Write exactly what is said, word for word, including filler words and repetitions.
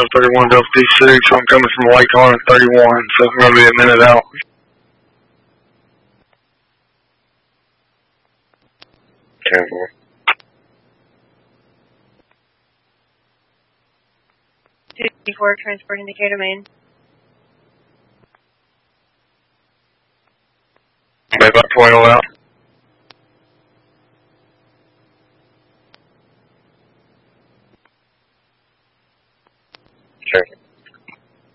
Delta thirty-one, Delta D six. I'm coming from Lake Harlan thirty-one, so I'm going to be a minute out. ten four. two four, transport indicator main. Maybe about twenty out.